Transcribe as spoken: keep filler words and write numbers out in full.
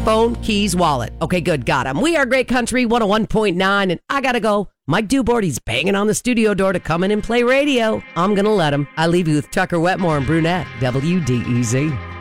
phone, keys, wallet. Okay, good. Got him. We are Great Country one oh one point nine, and I gotta go. Mike Dubort, he's banging on the studio door to come in and play radio. I'm gonna let him. I leave you with Tucker Wetmore and Brunette, W D E Z.